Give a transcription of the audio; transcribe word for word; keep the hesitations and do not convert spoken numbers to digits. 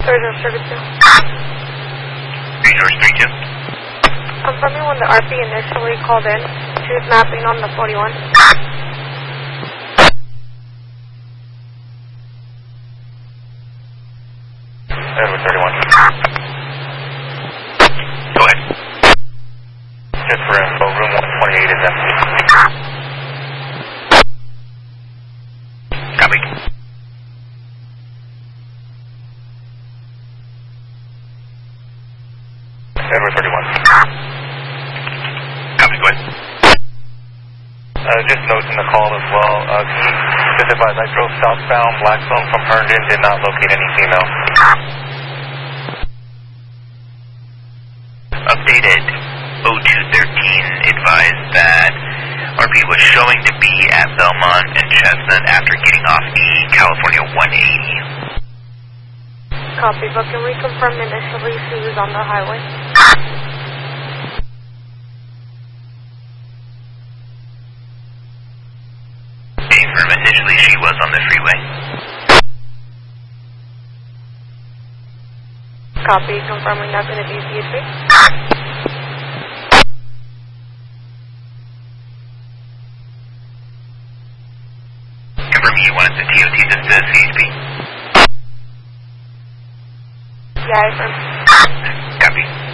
Resource thirty-two. Resource thirty-two. Confirming when the R P initially called in, she was mapping on the forty-one. Edward thirty-one. Go ahead. Just for info, room one twenty-eight is empty. Copy. Edward thirty-one. Copy, go ahead. Uh, just notes in the call as well. Uh, can you just advise I drove southbound Blackstone from Herndon, did not locate any female. Updated oh two thirteen advised that R P was showing to be at Belmont and Chestnut after getting off the California one eighty. Copy, but can we confirm initially she was on the highway? Confirm initially she was on the freeway. Copy, confirming that's going to be C H P. Confirming you wanted the T O T just to C H P. Yeah, I confirm. Copy.